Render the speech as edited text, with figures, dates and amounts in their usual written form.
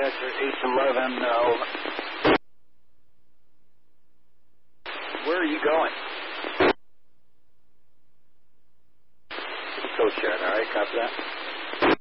Dispatcher 811. Where are you going? Coach Sharon, all right, copy that.